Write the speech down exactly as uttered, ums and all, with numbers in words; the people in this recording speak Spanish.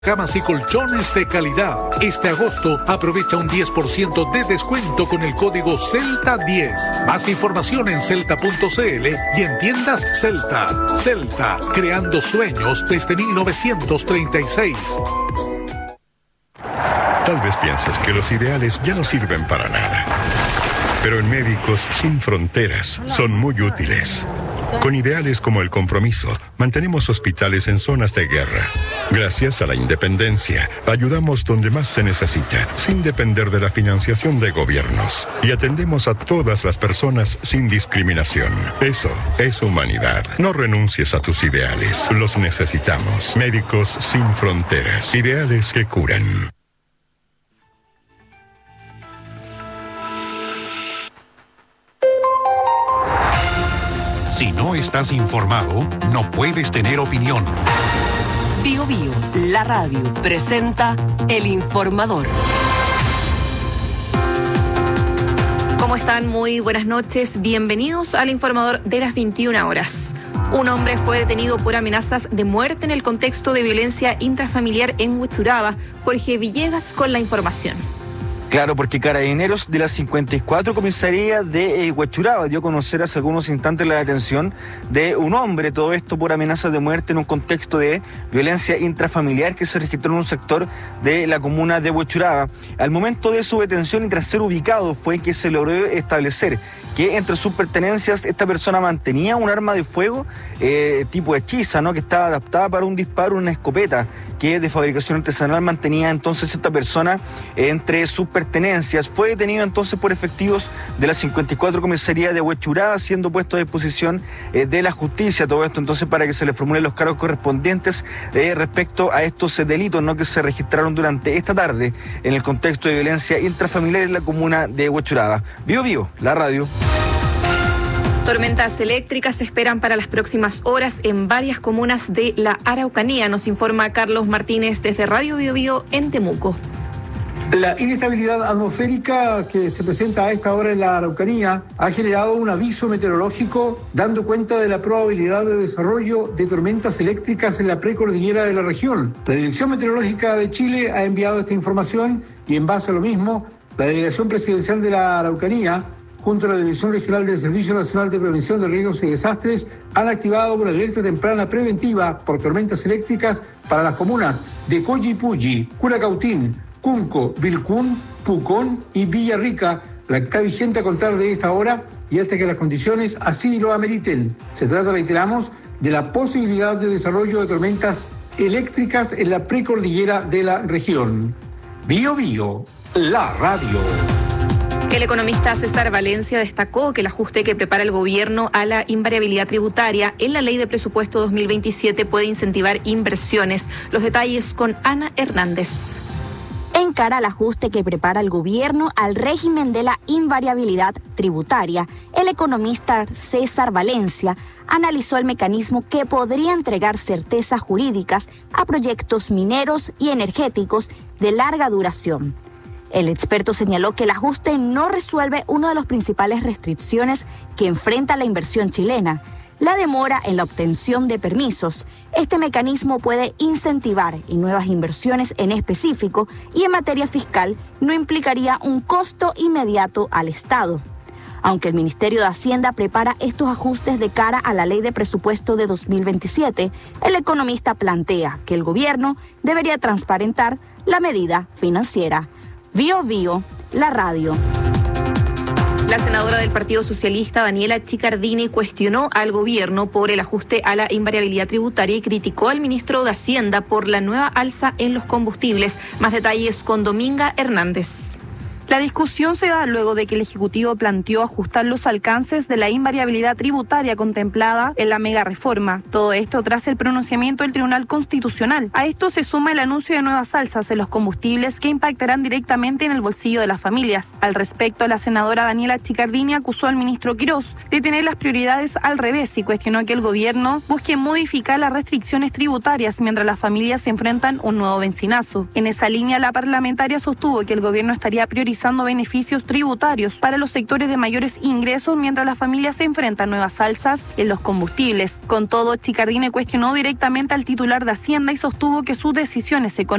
Camas y colchones de calidad. Este agosto aprovecha un diez por ciento de descuento con el código Celta diez. Más información en celta punto c l y en tiendas Celta. Celta, creando sueños desde mil novecientos treinta y seis. Tal vez pienses que los ideales ya no sirven para nada. Pero en Médicos Sin Fronteras son muy útiles. Con ideales como el compromiso, mantenemos hospitales en zonas de guerra. Gracias a la independencia, ayudamos donde más se necesita, sin depender de la financiación de gobiernos. Y atendemos a todas las personas sin discriminación. Eso es humanidad. No renuncies a tus ideales. Los necesitamos. Médicos Sin Fronteras. Ideales que curan. Si no estás informado, no puedes tener opinión. Bio Bio, la radio, presenta El Informador. ¿Cómo están? Muy buenas noches. Bienvenidos al Informador de las veintiuna horas. Un hombre fue detenido por amenazas de muerte en el contexto de violencia intrafamiliar en Huechuraba. Jorge Villegas con la información. Claro, porque Carabineros de la cincuenta y cuatro Comisaría de eh, Huechuraba dio a conocer hace algunos instantes la detención de un hombre, todo esto por amenazas de muerte en un contexto de violencia intrafamiliar que se registró en un sector de la comuna de Huechuraba. Al momento de su detención y tras ser ubicado fue que se logró establecer que entre sus pertenencias esta persona mantenía un arma de fuego eh, tipo hechiza, ¿no? Que estaba adaptada para un disparo, una escopeta que de fabricación artesanal mantenía entonces esta persona eh, entre sus pertenencias. Fue detenido entonces por efectivos de la cincuenta y cuatro Comisaría de Huechuraba, siendo puesto a disposición eh, de la justicia. Todo esto entonces para que se le formulen los cargos correspondientes eh, respecto a estos eh, delitos, ¿no? Que se registraron durante esta tarde en el contexto de violencia intrafamiliar en la comuna de Huechuraba. Bio Bio, la radio. Tormentas eléctricas se esperan para las próximas horas en varias comunas de la Araucanía, nos informa Carlos Martínez desde Radio Bio Bio en Temuco. La inestabilidad atmosférica que se presenta a esta hora en la Araucanía ha generado un aviso meteorológico dando cuenta de la probabilidad de desarrollo de tormentas eléctricas en la precordillera de la región. La Dirección Meteorológica de Chile ha enviado esta información y en base a lo mismo, la Delegación Presidencial de la Araucanía junto a la División Regional del Servicio Nacional de Prevención de Riesgos y Desastres, han activado una alerta temprana preventiva por tormentas eléctricas para las comunas de Collipulli, Curacautín, Cunco, Vilcún, Pucón y Villarrica, la que está vigente a contar de esta hora y hasta que las condiciones así lo ameriten. Se trata, reiteramos, de la posibilidad de desarrollo de tormentas eléctricas en la precordillera de la región. Bio Bio, la radio. El economista César Valencia destacó que el ajuste que prepara el gobierno a la invariabilidad tributaria en la Ley de Presupuesto dos mil veintisiete puede incentivar inversiones. Los detalles con Ana Hernández. En cara al ajuste que prepara el gobierno al régimen de la invariabilidad tributaria, el economista César Valencia analizó el mecanismo que podría entregar certezas jurídicas a proyectos mineros y energéticos de larga duración. El experto señaló que el ajuste no resuelve una de las principales restricciones que enfrenta la inversión chilena, la demora en la obtención de permisos. Este mecanismo puede incentivar en nuevas inversiones en específico y en materia fiscal no implicaría un costo inmediato al Estado. Aunque el Ministerio de Hacienda prepara estos ajustes de cara a la Ley de Presupuesto de dos mil veintisiete, el economista plantea que el gobierno debería transparentar la medida financiera. Bio Bio, la radio. La senadora del Partido Socialista, Daniela Chiccardini, cuestionó al gobierno por el ajuste a la invariabilidad tributaria y criticó al ministro de Hacienda por la nueva alza en los combustibles. Más detalles con Dominga Hernández. La discusión se da luego de que el Ejecutivo planteó ajustar los alcances de la invariabilidad tributaria contemplada en la mega reforma. Todo esto tras el pronunciamiento del Tribunal Constitucional. A esto se suma el anuncio de nuevas alzas en los combustibles que impactarán directamente en el bolsillo de las familias. Al respecto, la senadora Daniela Chiccardini acusó al ministro Quirós de tener las prioridades al revés y cuestionó que el gobierno busque modificar las restricciones tributarias mientras las familias se enfrentan un nuevo bencinazo. En esa línea, la parlamentaria sostuvo que el gobierno estaría priorizando garantizando beneficios tributarios para los sectores de mayores ingresos mientras las familias se enfrentan a nuevas alzas en los combustibles. Con todo, Chicardini cuestionó directamente al titular de Hacienda y sostuvo que sus decisiones económicas